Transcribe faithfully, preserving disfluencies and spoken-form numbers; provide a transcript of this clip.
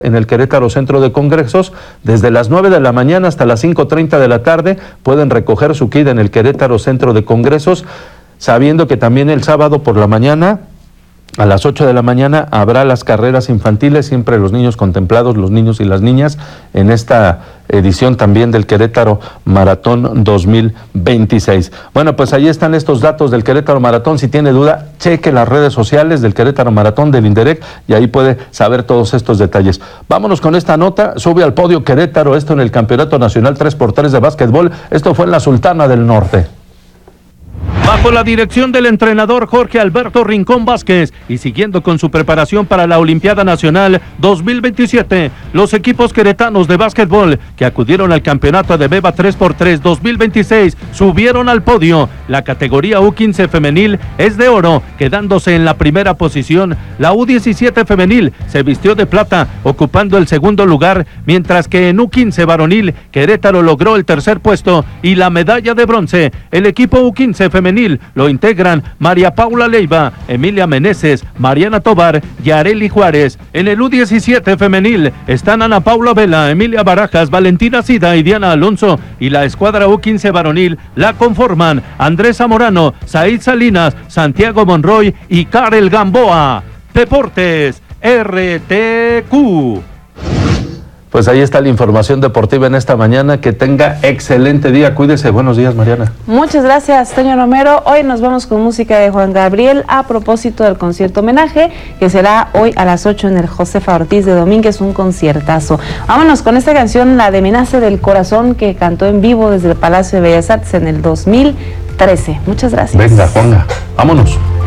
en el Querétaro Centro de Congresos, desde las nueve de la mañana hasta las cinco treinta de la tarde, pueden recoger su kit en el Querétaro Centro de Congresos, sabiendo que también el sábado por la mañana, a las ocho de la mañana, habrá las carreras infantiles, siempre los niños contemplados, los niños y las niñas, en esta edición también del Querétaro Maratón dos mil veintiséis. Bueno, pues ahí están estos datos del Querétaro Maratón. Si tiene duda, cheque las redes sociales del Querétaro Maratón, del INDEREC, y ahí puede saber todos estos detalles. Vámonos con esta nota. Sube al podio Querétaro, esto en el Campeonato Nacional tres por tres de básquetbol. Esto fue en la Sultana del Norte. Bajo la dirección del entrenador Jorge Alberto Rincón Vázquez y siguiendo con su preparación para la Olimpiada Nacional dos mil veintisiete, los equipos queretanos de básquetbol que acudieron al campeonato de Beba tres por tres dos mil veintiséis subieron al podio. La categoría U quince femenil es de oro, quedándose en la primera posición. La U diecisiete femenil se vistió de plata, ocupando el segundo lugar, mientras que en U quince varonil, Querétaro logró el tercer puesto y la medalla de bronce. El equipo U quince femenil lo integran María Paula Leiva, Emilia Meneses, Mariana Tobar y Areli Juárez. En el U diecisiete femenil están Ana Paula Vela, Emilia Barajas, Valentina Sida y Diana Alonso, y la escuadra U quince varonil la conforman Andrés Zamorano, Said Salinas, Santiago Monroy y Karel Gamboa. Deportes R T Q. Pues ahí está la información deportiva en esta mañana. Que tenga excelente día. Cuídese. Buenos días, Mariana. Muchas gracias, Toño Romero. Hoy nos vamos con música de Juan Gabriel a propósito del concierto homenaje que será hoy a las ocho en el Josefa Ortiz de Domínguez, un conciertazo. Vámonos con esta canción, la de Me Nace del Corazón, que cantó en vivo desde el Palacio de Bellas Artes en el dos mil trece. Muchas gracias. Venga, Juanga. Vámonos.